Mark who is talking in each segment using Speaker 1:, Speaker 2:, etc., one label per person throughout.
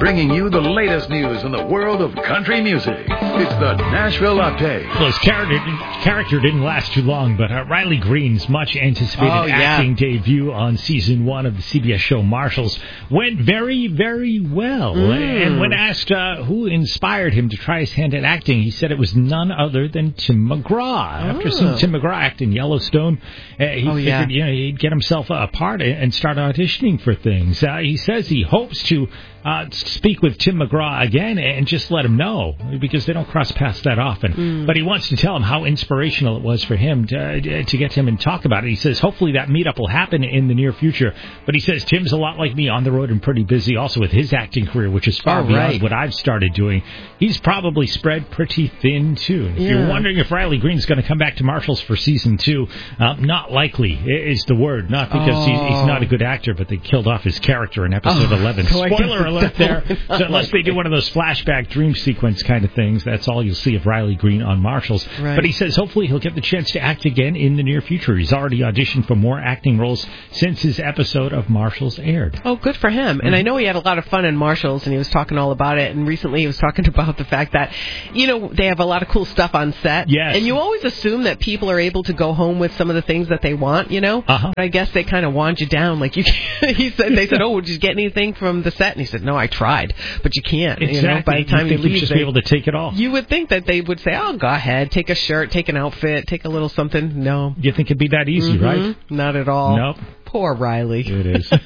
Speaker 1: bringing you the latest news in the world of country music. It's the Nashville Update.
Speaker 2: Well, his character didn't last too long, but Riley Green's much-anticipated acting debut on Season 1 of the CBS show Marshals went very, very well. And when asked who inspired him to try his hand at acting, he said it was none other than Tim McGraw. After seeing Tim McGraw act in Yellowstone, he figured he'd get himself a part and start auditioning for things. He says he hopes to speak with Tim McGraw again and just let him know, because they don't cross paths that often. But he wants to tell him how inspirational it was for him to get him and talk about it. He says hopefully that meetup will happen in the near future. But he says Tim's a lot like me, on the road and pretty busy also with his acting career, which is far beyond what I've started doing. He's probably spread pretty thin, too. If you're wondering if Riley Green's going to come back to Marshals for Season 2, not likely is the word. Not because he's not a good actor, but they killed off his character in Episode 11. Spoiler alert there. So unless they do one of those flashback dream sequence kind of things, that's all you'll see of Riley Green on Marshals. But he says hopefully he'll get the chance to act again in the near future. He's already auditioned for more acting roles since his episode of Marshals aired.
Speaker 3: Oh, good for him. And I know he had a lot of fun in Marshals, and he was talking all about it. And recently he was talking about the fact that, they have a lot of cool stuff on set.
Speaker 2: Yes.
Speaker 3: And you always assume that people are able to go home with some of the things that they want, But I guess they kind of wand you down. Like they said, oh, did you get anything from the set? And he said, no, I tried, but you can't.
Speaker 2: Exactly.
Speaker 3: By the time you leave,
Speaker 2: just be able to take it all.
Speaker 3: You would think that they would say, oh, go ahead, take a shirt, take an outfit, take a little something. No.
Speaker 2: You think it'd be that easy, right?
Speaker 3: Not at all.
Speaker 2: Nope.
Speaker 3: Poor Riley.
Speaker 2: It is.
Speaker 3: But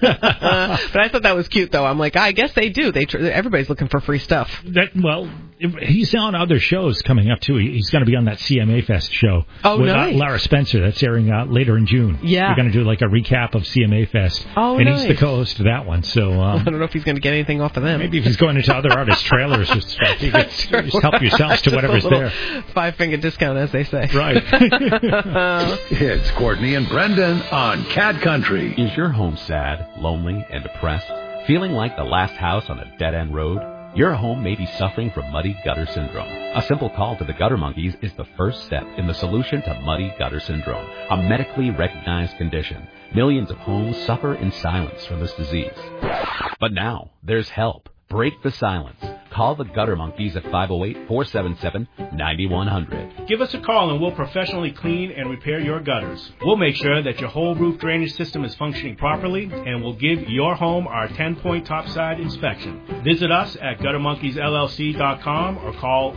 Speaker 3: I thought that was cute, though. I'm like, I guess they do. Everybody's looking for free stuff.
Speaker 2: He's on other shows coming up, too. He's going to be on that CMA Fest show with Lara Spencer. That's airing later in June.
Speaker 3: Yeah.
Speaker 2: We're going to do like a recap of CMA Fest.
Speaker 3: Oh,
Speaker 2: and he's the co-host of that one. So
Speaker 3: I don't know if he's going to get anything off of them.
Speaker 2: Maybe if he's going into other artists' trailers, just help yourselves to whatever's there.
Speaker 3: 5-finger discount, as they say.
Speaker 2: Right.
Speaker 1: It's Courtney and Brendan on Cat Country.
Speaker 4: Is your home sad, lonely, and depressed? Feeling like the last house on a dead-end road? Your home may be suffering from muddy gutter syndrome. A simple call to the Gutter Monkeys is the first step in the solution to muddy gutter syndrome, a medically recognized condition. Millions of homes suffer in silence from this disease. But now, there's help. Break the silence. Call the Gutter Monkeys at 508-477-9100.
Speaker 5: Give us a call and we'll professionally clean and repair your gutters. We'll make sure that your whole roof drainage system is functioning properly, and we'll give your home our 10-point topside inspection. Visit us at GutterMonkeysLLC.com or call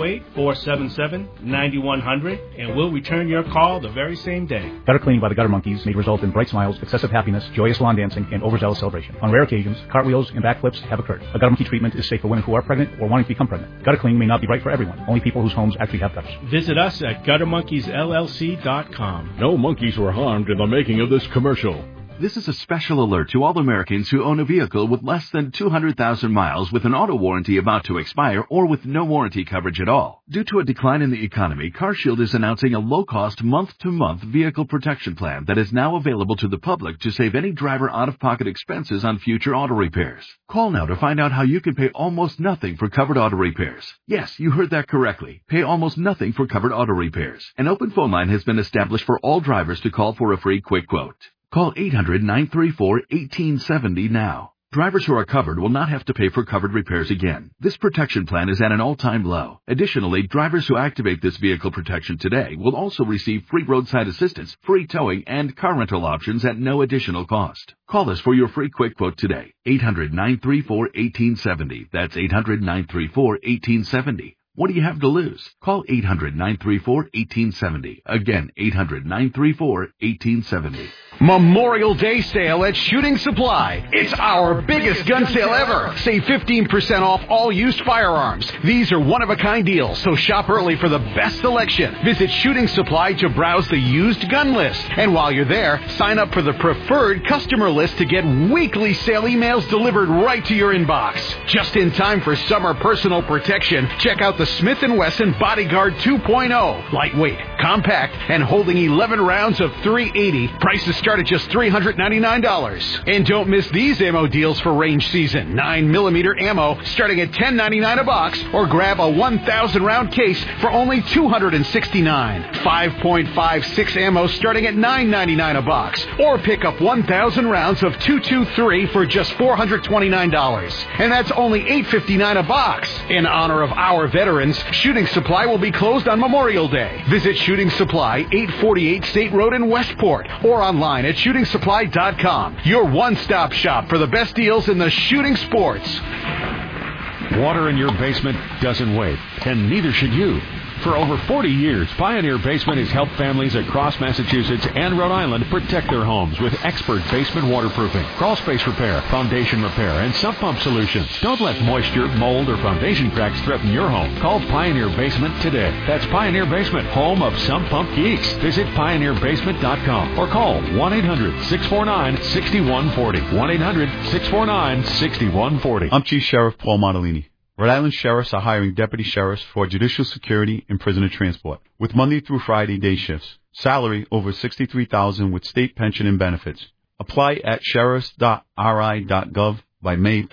Speaker 5: 508-477-9100, and we'll return your call the very same day.
Speaker 6: Gutter cleaning by the Gutter Monkeys may result in bright smiles, excessive happiness, joyous lawn dancing, and overzealous celebration. On rare occasions, cartwheels and backflips have occurred. A Gutter Monkey treatment is safe for women who are pregnant or wanting to become pregnant. Gutter cleaning may not be right for everyone. Only people whose homes actually have gutters.
Speaker 5: Visit us at GutterMonkeysLLC.com.
Speaker 7: No monkeys were harmed in the making of this commercial.
Speaker 8: This is a special alert to all Americans who own a vehicle with less than 200,000 miles with an auto warranty about to expire or with no warranty coverage at all. Due to a decline in the economy, CarShield is announcing a low-cost month-to-month vehicle protection plan that is now available to the public to save any driver out-of-pocket expenses on future auto repairs. Call now to find out how you can pay almost nothing for covered auto repairs. Yes, you heard that correctly. Pay almost nothing for covered auto repairs. An open phone line has been established for all drivers to call for a free quick quote. Call 800-934-1870 now. Drivers who are covered will not have to pay for covered repairs again. This protection plan is at an all-time low. Additionally, drivers who activate this vehicle protection today will also receive free roadside assistance, free towing, and car rental options at no additional cost. Call us for your free quick quote today. 800-934-1870. That's 800-934-1870. What do you have to lose? Call 800-934-1870. Again, 800-934-1870.
Speaker 9: Memorial Day sale at Shooting Supply. It's our biggest gun sale ever. Save 15% off all used firearms. These are one-of-a-kind deals, so shop early for the best selection. Visit Shooting Supply to browse the used gun list. And while you're there, sign up for the preferred customer list to get weekly sale emails delivered right to your inbox. Just in time for summer personal protection, check out the Smith & Wesson Bodyguard 2.0. Lightweight, compact and holding 11 rounds of .380. Prices start at just $399. And don't miss these ammo deals for range season. 9mm ammo starting at $10.99 a box, or grab a 1,000-round case for only $269. 5.56 ammo starting at $9.99 a box, or pick up 1,000 rounds of .223 for just $429. And that's only $8.59 a box. In honor of our veterans, Shooting Supply will be closed on Memorial Day. Visit Shooting Supply, 848 State Road in Westport, or online at shootingsupply.com. Your one-stop shop for the best deals in the shooting sports.
Speaker 7: Water in your basement doesn't wait, and neither should you. For over 40 years, Pioneer Basement has helped families across Massachusetts and Rhode Island protect their homes with expert basement waterproofing, crawl space repair, foundation repair, and sump pump solutions. Don't let moisture, mold, or foundation cracks threaten your home. Call Pioneer Basement today. That's Pioneer Basement, home of sump pump geeks. Visit pioneerbasement.com or call 1-800-649-6140. 1-800-649-6140.
Speaker 10: I'm Chief Sheriff Paul Montellini. Rhode Island sheriffs are hiring deputy sheriffs for judicial security and prisoner transport, with Monday through Friday day shifts. Salary over $63,000 with state pension and benefits. Apply at sheriffs.ri.gov by May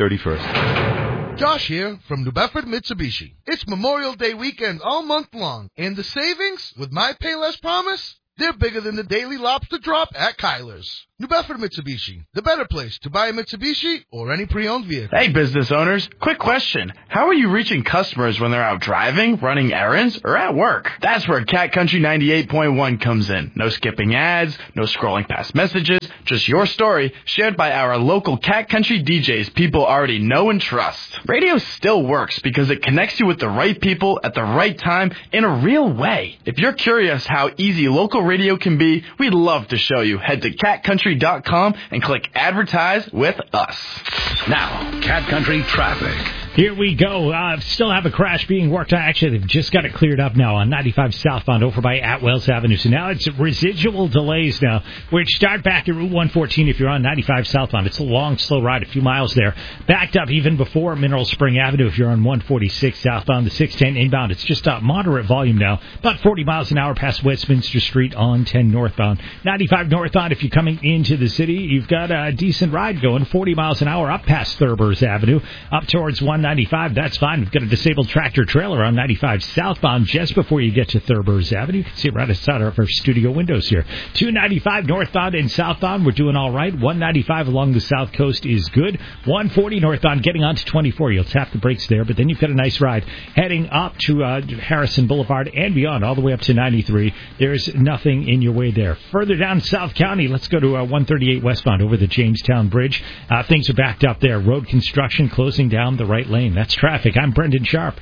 Speaker 10: 31st.
Speaker 11: Josh here from New Bedford Mitsubishi. It's Memorial Day weekend all month long, and the savings with my Payless Promise, they're bigger than the daily lobster drop at Kyler's. New Bedford Mitsubishi, the better place to buy a Mitsubishi or any pre-owned vehicle.
Speaker 12: Hey, business owners. Quick question. How are you reaching customers when they're out driving, running errands, or at work? That's where Cat Country 98.1 comes in. No skipping ads, no scrolling past messages, just your story shared by our local Cat Country DJs people already know and trust. Radio still works because it connects you with the right people at the right time in a real way. If you're curious how easy local radio can be, we'd love to show you. Head to catcountry.com and click Advertise with us.
Speaker 1: Now, Cat Country traffic.
Speaker 2: Here we go. Still have a crash being worked on. Actually, they've just got it cleared up now on 95 southbound over by Atwells Avenue. So now it's residual delays now, which start back at Route 114 if you're on 95 southbound. It's a long, slow ride, a few miles there. Backed up even before Mineral Spring Avenue if you're on 146 southbound. The 610 inbound, it's just a moderate volume now. About 40 miles an hour past Westminster Street on 10 northbound. 95 northbound, if you're coming into the city, you've got a decent ride going. 40 miles an hour up past Thurber's Avenue, up towards 195. That's fine. We've got a disabled tractor trailer on 95 southbound just before you get to Thurber's Avenue. You can see it right outside of our studio windows here. 295 northbound and southbound, we're doing all right. 195 along the south coast is good. 140 northbound getting onto 24. You'll tap the brakes there, but then you've got a nice ride heading up to Harrison Boulevard and beyond, all the way up to 93. There's nothing in your way there. Further down South County, let's go to 138 westbound over the Jamestown Bridge. Things are backed up there. Road construction closing down the right lane. That's traffic. I'm Brendan Sharp.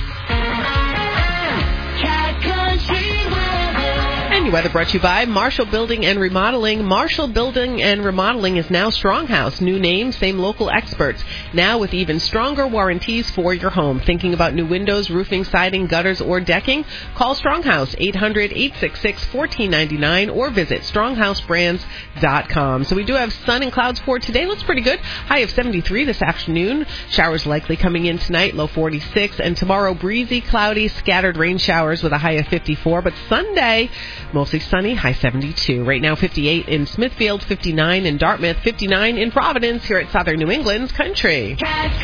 Speaker 3: And your weather brought to you by Marshall Building and Remodeling. Marshall Building and Remodeling is now Stronghouse. New name, same local experts. Now with even stronger warranties for your home. Thinking about new windows, roofing, siding, gutters, or decking? Call Stronghouse, 800-866-1499, or visit stronghhousebrands.com. So we do have sun and clouds for today. Looks pretty good. High of 73 this afternoon. Showers likely coming in tonight, low 46. And tomorrow, breezy, cloudy, scattered rain showers with a high of 54. But Sunday, mostly sunny, high 72. Right now, 58 in Smithfield, 59 in Dartmouth, 59 in Providence, here at Southern New England's Country.